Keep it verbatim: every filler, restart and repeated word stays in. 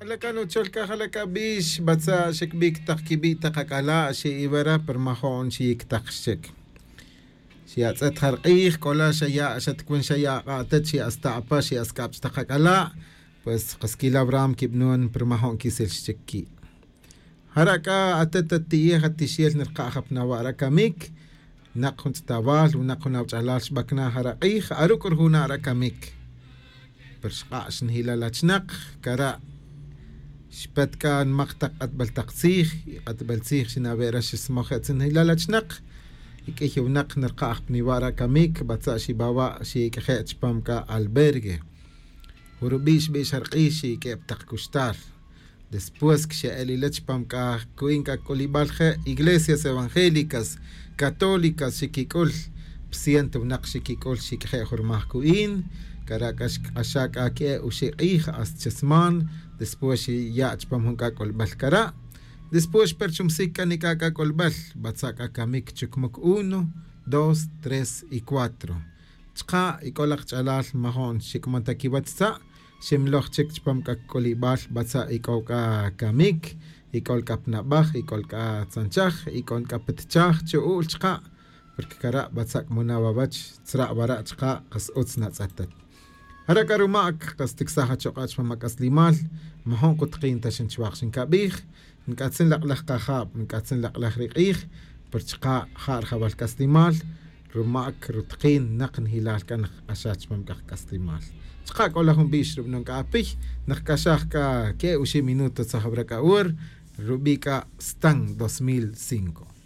Halaka no cholka halaka bish batsa shekbik takkibi takakala shi ibara permahon shi takshek. Si atzet harqih kola shaya shatkun shaya qatat shi astapa shi askap takakala pues qaskila bram kibnun permahon kisil shekki. Haraka atat tiye hatishil nirqa khapna waraka mik naqhun tabal و naqhun awchalal bakna haraqih arukur huna rakamik. Pershqash hilalachnaq kara شبت كان مقطع قد بالتقسيخ قد بالتقسيخ شنا بيرش اسمه تن هلال شنق يكيه ونق نرقى بنيوارا كميك بتصاشي باوا شي كخيت شبامكا البرجه وربيش بيش هرقيشي كيب تقكشتار después que se elilech pamka kuinka kolibalje iglesias evangélicas católicas shikikol siento ونق shikikol shikhe hurmahkuin Caracas ashak ake ushiqih as chesman después ya chpam hunka kolbal kara después perchum sika nikaka kolbal batsaka kamik chukmuk uno dos tres y cuatro chqa ikolaq chalal mahon shikmanta kibatsa shimloq chik chpam ka kolibal batsa ikoka kamik ikol kapnabaj ikol ka tsanchaj ikol ka petchaj chuul chqa porque kara batsak munawabach tsra bara chqa qas utsna tsatat Haraka rumak kastik saha choqach makas limal mahon kutqin tashin chwaqshin kabih nkatsin laqlaq qahab nkatsin laqlaq riqih perchqa khar khabal kastimal rumak rutqin naqn hilal kan ashach mamkaq kastimal chqa kolahum bish rubnon kapih naqkashaq ka ke ushi minuto sahabraka ur rubika stang dos mil cinco